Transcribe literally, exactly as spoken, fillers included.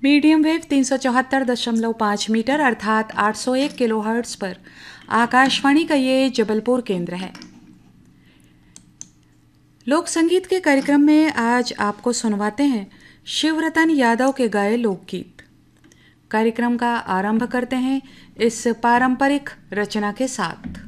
Medium wave तीन सौ चौहत्तर दशमलव पाँच मीटर अर्थात आठ सौ एक किलो हर्ट्ज़ पर आकाशवाणी का ये जबलपुर केंद्र है। लोक संगीत के कार्यक्रम में आज आपको सुनवाते हैं शिवरतन यादव के गाए लोकगीत। कार्यक्रम का आरंभ करते हैं इस पारंपरिक रचना के साथ।